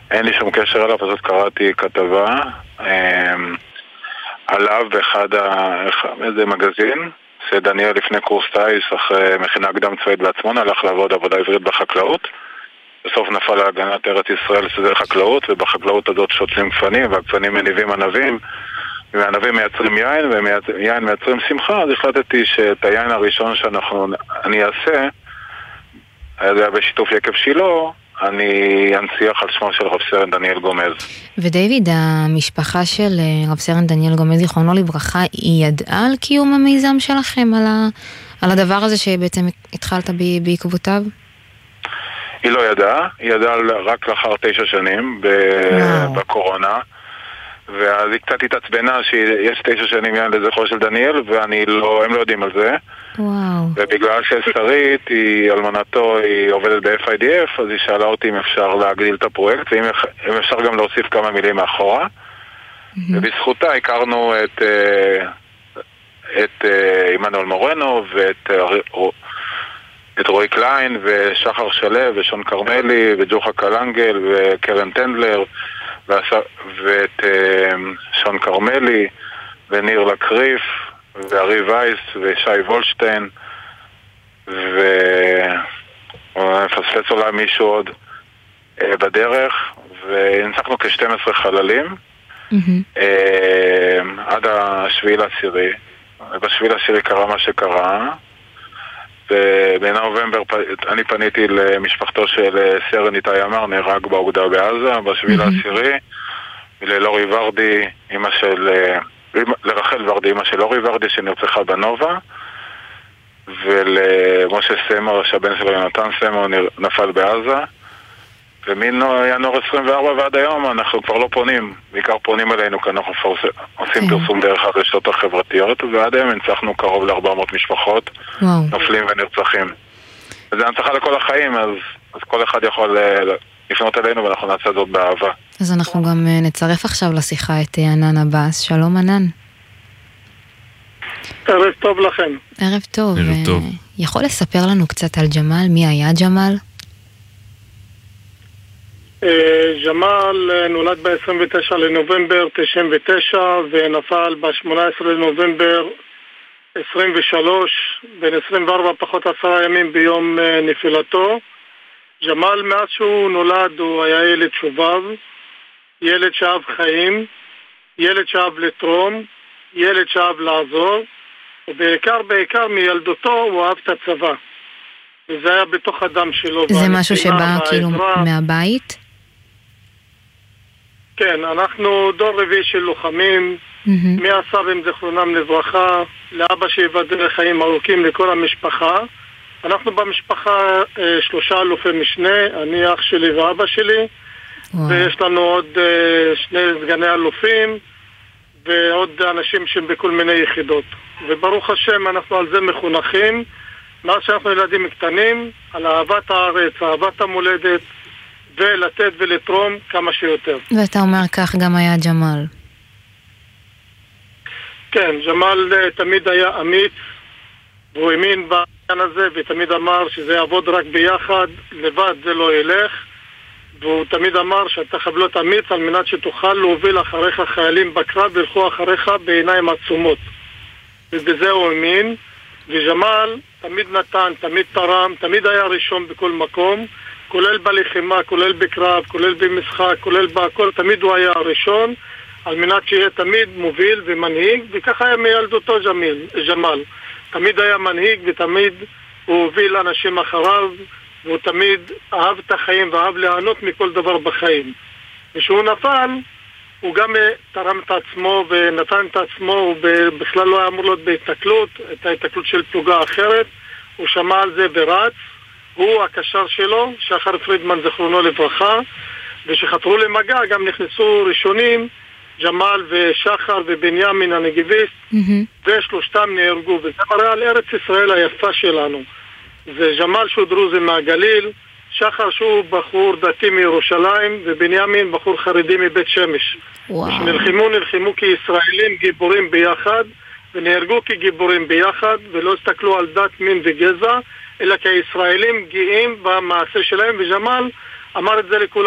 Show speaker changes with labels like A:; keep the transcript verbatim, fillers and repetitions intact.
A: אין לי שום קשר אליו, פשוט קראתי כתבה עליו באחד איזה מגזין, שדניאל לפני קורס טייס, אחרי מכינה קדם צבאית בעצמון, הלך לעבוד עבודה עברית בחקלאות. בסוף נפל להגנת ארץ ישראל שזה חקלאות, ובחקלאות הזאת שותלים גפנים, והגפנים מניבים ענבים, והענבים מייצרים יין, ויין מייצרים שמחה. אז החלטתי שאת היין הראשון שאנחנו, אני אעשה, היה בשיתוף יקב שילה, אני אנציח על שמו של רב סרן דניאל גומז.
B: ודייוויד, המשפחה של רב סרן דניאל גומז, זיכרונו לברכה, היא ידעה על קיום המיזם שלכם, על, ה... על הדבר הזה שבעצם התחלת ב... בעקבותיו?
A: היא לא ידעה, היא ידעה רק לאחר תשע שנים ב... בקורונה, ואז היא קצת התעצבנה שיש תשע שנים יין לזכרו של דניאל, ואני לא, הם לא יודעים על זה.
B: וואו.
A: ובגלל ששרית, היא אלמנתו, היא עובדת ב-אף איי די אף, אז היא שאלה אותי אם אפשר להגדיל את הפרויקט, ואם אפשר גם להוסיף כמה מילים מאחורה. Mm-hmm. ובזכותה הכרנו את, את אימנואל מורנו, ואת את רוי קליין, ושחר שלב, ושון קרמלי, וג'וחה קלנגל, וקרן טנדלר, ואת שון קרמלי, וניר לקריף, וארי וייס, ושי וולשטיין, ונפספס אולי מישהו עוד בדרך, והנצחנו כ-שנים עשר חללים, עד השביעי לעשירי. בשביעי לעשירי קרה מה שקרה, ובנובמבר אני פניתי למשפחתו של סרן איתי אמר, נהרג באוגדה בעזה, בשביעי לעשירי, וללורי ורדי, אמא של... לרחל ורדי, אמא של אורי ורדי, שנרצחה בנובה, ולמשה סמר, שהבן שלו יונתן סמר, נפל בעזה, ומינואר עשרים וארבע ועד היום אנחנו כבר לא פונים, בעיקר פונים אלינו, כי אנחנו עושים פרסום דרך הרשתות החברתיות, ועד היום הנצחנו קרוב ל-ארבע מאות משפחות, נופלים ונרצחים. וזה הנצחה לכל החיים, אז, אז כל אחד יכול לפנות אלינו, ואנחנו נעשה זאת באהבה.
B: אז אנחנו גם נצרף עכשיו לשיחה את ענן עבאס. שלום ענן.
C: ערב טוב לכם.
B: ערב טוב.
D: ערב טוב.
B: יכול לספר לנו קצת על ג'מאל? מי היה ג'מאל?
C: ג'מאל נולד ב-עשרים ותשעה לנובמבר תשעים ותשע ונפל ב-שמונה עשרה לנובמבר עשרים ושלוש, בין עשרים וארבע פחות עשרה ימים ביום נפילתו. ג'מאל מאז שהוא נולד הוא היה ילד שובב, ילד שאהב חיים, ילד שאהב לתרום, ילד שאהב לעזור, ובעיקר בעיקר מילדותו הוא אהב את הצבא, וזה היה בתוך הדם שלו.
B: זה משהו שבא כאילו מהבית?
C: כן, אנחנו דור רביעי של לוחמים, mm-hmm. מהסבים זכרונם לברכה, לאבא שיבדל לחיים ארוכים לכל המשפחה. אנחנו במשפחה אה, שלושה אלופי משנה, אני אח שלי ואבא שלי, wow. ויש לנו עוד אה, שני סגני אלופים, ועוד אנשים שהם בכל מיני יחידות. וברוך השם אנחנו על זה מחונכים, מאז שאנחנו ילדים קטנים, על אהבת הארץ, אהבת המולדת, ולתת ולתרום כמה שיותר.
B: ואתה אומר כך גם היה ג'מאל.
C: כן, ג'מאל תמיד היה אמיץ, והוא האמין בעניין הזה, ותמיד אמר שזה יעבוד רק ביחד, לבד זה לא ילך, והוא תמיד אמר שאתה חייב להיות אמיץ על מנת שתוכל להוביל אחריך חיילים בקרב וילכו אחריך בעיניים עצומות. ובזה הוא האמין, וג'מאל תמיד נתן, תמיד תרם, תמיד היה ראשון בכל מקום, כולל בלחימה, כולל בקרב, כולל במשחק, כולל בהכל, תמיד הוא היה הראשון, על מנת שיהיה תמיד מוביל ומנהיג, וככה היה מילדותו ג'מיל, ג'מאל. תמיד היה מנהיג ותמיד הוא הוביל אנשים אחריו, והוא תמיד אהב את החיים ואהב ליהנות מכל דבר בחיים. ושהוא נפל, הוא גם תרם את עצמו ונתן את עצמו, הוא בכלל לא היה אמור להיות בהתקלות, את ההתקלות של פלוגה אחרת, הוא שמע על זה ורץ, הוא הקשר שלו, שחר פרידמן זכרונו לברכה, ושחתרו למגע גם נכנסו ראשונים, ג'מאל ושחר ובנימין הנגיביסט, mm-hmm. ושלושתם נהרגו, וזה מראה על ארץ ישראל היפה שלנו. זה ג'מאל שהוא דרוזי מהגליל, שחר שהוא בחור דתי מירושלים, ובנימין בחור חרדי מבית שמש.
B: וואו.
C: שנלחמו, נלחמו כישראלים גיבורים ביחד, ונהרגו כגיבורים ביחד, ולא הסתכלו על דת, מין וגזע, אלא כישראלים גאים במעשה שלהם, וג'מאל אמר את זה לכולם.